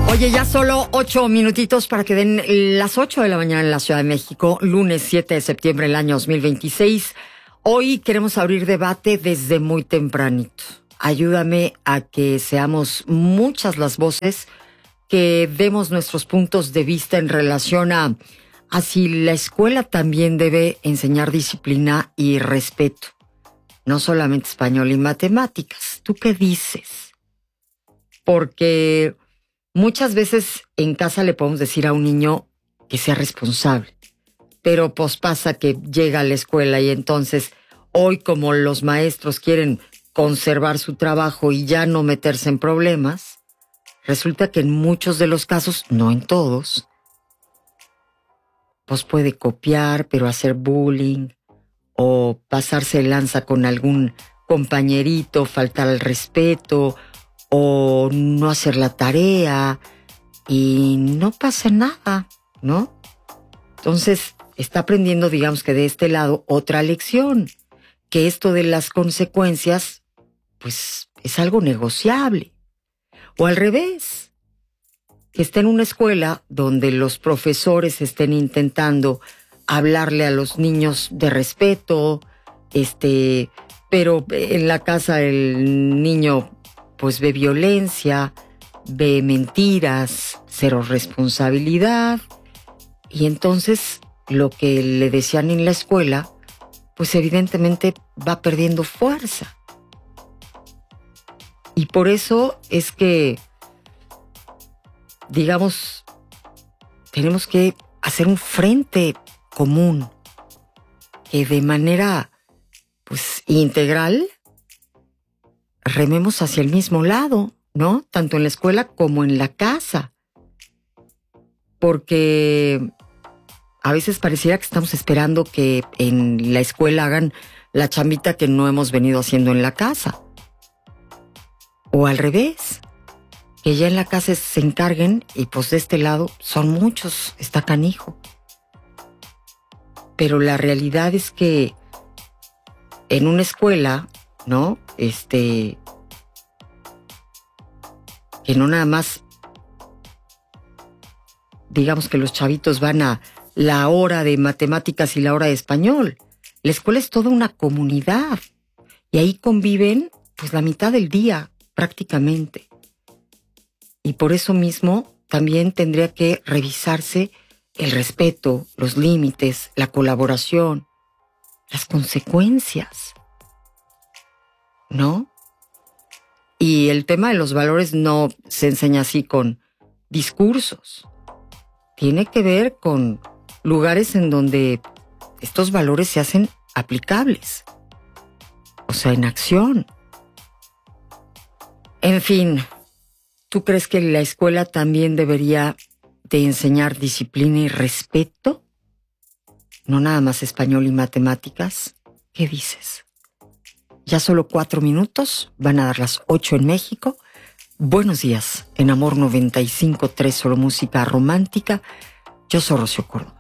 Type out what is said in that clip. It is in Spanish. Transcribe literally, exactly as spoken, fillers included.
Oye, ya solo ocho minutitos para que den las ocho de la mañana en la Ciudad de México, lunes siete de septiembre del año dos mil veintiséis. Hoy queremos abrir debate desde muy tempranito. Ayúdame a que seamos muchas las voces que demos nuestros puntos de vista en relación a, a si la escuela también debe enseñar disciplina y respeto. No solamente español y matemáticas. ¿Tú qué dices? Porque muchas veces en casa le podemos decir a un niño que sea responsable, pero pues pasa que llega a la escuela y entonces hoy, como los maestros quieren conservar su trabajo y ya no meterse en problemas, resulta que en muchos de los casos, no en todos, pues puede copiar, pero hacer bullying o pasarse de lanza con algún compañerito, faltar al respeto o no hacer la tarea y no pasa nada, ¿no? Entonces está aprendiendo, digamos que de este lado, otra lección, que esto de las consecuencias, pues es algo negociable. O al revés, que esté en una escuela donde los profesores estén intentando hablarle a los niños de respeto, este, pero en la casa el niño pues ve violencia, ve mentiras, cero responsabilidad, y entonces lo que le decían en la escuela, pues evidentemente va perdiendo fuerza. Y por eso es que, digamos, tenemos que hacer un frente común que de manera, pues, integral rememos hacia el mismo lado, ¿no? Tanto en la escuela como en la casa. Porque a veces pareciera que estamos esperando que en la escuela hagan la chambita que no hemos venido haciendo en la casa. O al revés, que ya en la casa se encarguen y pues de este lado son muchos, está canijo. Pero la realidad es que en una escuela, ¿no? Este, que no nada más, digamos que los chavitos van a la hora de matemáticas y la hora de español. La escuela es toda una comunidad y ahí conviven pues la mitad del día prácticamente. Y por eso mismo también tendría que revisarse el respeto, los límites, la colaboración, las consecuencias, ¿no? Y el tema de los valores no se enseña así con discursos. Tiene que ver con lugares en donde estos valores se hacen aplicables. O sea, en acción. En fin, ¿tú crees que la escuela también debería de enseñar disciplina y respeto? No nada más español y matemáticas. ¿Qué dices? Ya solo cuatro minutos, van a dar las ocho en México. Buenos días, en Amor noventa y cinco punto tres, solo música romántica. Yo soy Rocío Córdoba.